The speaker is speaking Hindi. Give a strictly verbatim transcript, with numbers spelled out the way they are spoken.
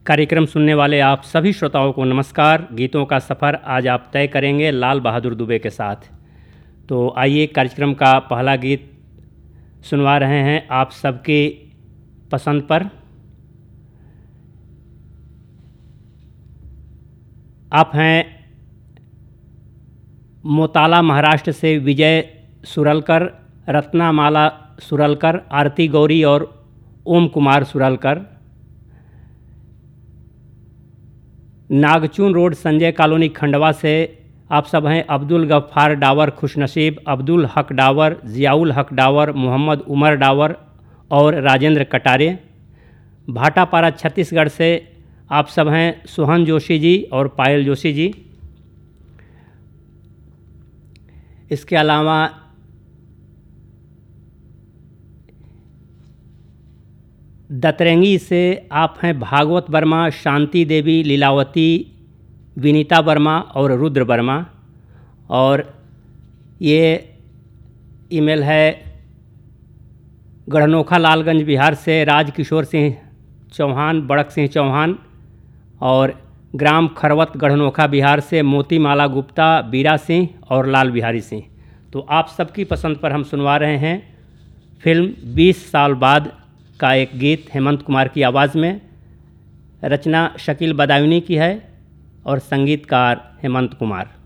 कार्यक्रम सुनने वाले आप सभी श्रोताओं को नमस्कार। गीतों का सफ़र आज आप तय करेंगे लाल बहादुर दुबे के साथ। तो आइए कार्यक्रम का पहला गीत सुनवा रहे हैं आप सबकी पसंद पर। आप हैं मोताला महाराष्ट्र से विजय सुरलकर, रत्नामाला सुरलकर, आरती गौरी और ओम कुमार सुरलकर। नागचून रोड संजय कॉलोनी खंडवा से आप सब हैं अब्दुल गफ्फार डावर खुशनसीब, अब्दुल हक डावर, जियाउल हक डावर, मोहम्मद उमर डावर और राजेंद्र कटारे। भाटापारा छत्तीसगढ़ से आप सब हैं सोहन जोशी जी और पायल जोशी जी। इसके अलावा दतरंगी से आप हैं भागवत वर्मा, शांति देवी, लीलावती, विनीता वर्मा और रुद्र वर्मा। और ये ईमेल है गढ़नोखा लालगंज बिहार से राजकिशोर सिंह चौहान, बड़क सिंह चौहान। और ग्राम खरवत गढ़नोखा बिहार से मोतीमाला गुप्ता, बीरा सिंह और लाल बिहारी सिंह। तो आप सबकी पसंद पर हम सुनवा रहे हैं फिल्म बीस साल बाद का एक गीत हेमंत कुमार की आवाज़ में। रचना शकील बदायूनी की है और संगीतकार हेमंत कुमार।